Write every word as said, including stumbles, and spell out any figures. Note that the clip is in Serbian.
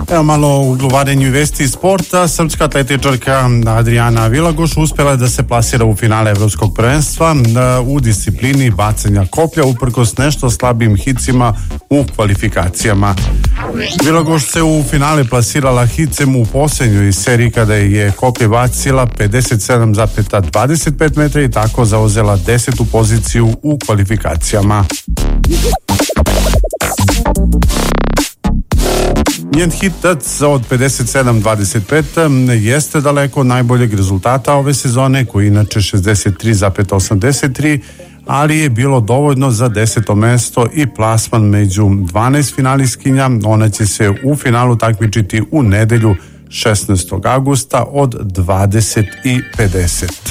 Evo malo u gluvarenju i vesti sporta. Srpska atletičarka Adriana Vilagoš uspjela je da se plasira u finale evropskog prvenstva u disciplini bacanja koplja uprkos nešto slabim hicima u kvalifikacijama. Vilagoš se u finale plasirala hicem u posljednjoj seriji kada je koplje bacila pedeset sedam zarez dvadeset pet metra i tako zauzela desetu poziciju u kvalifikacijama. Njen hitac od pedeset sedam zarez dvadeset pet jeste daleko od najboljeg rezultata ove sezone, koji je inače šezdeset tri zarez osamdeset tri, ali je bilo dovoljno za deseto mesto i plasman među dvanaest finalistkinja. Ona će se u finalu takmičiti u nedelju šesnaestog avgusta od dvadeset i pedeset.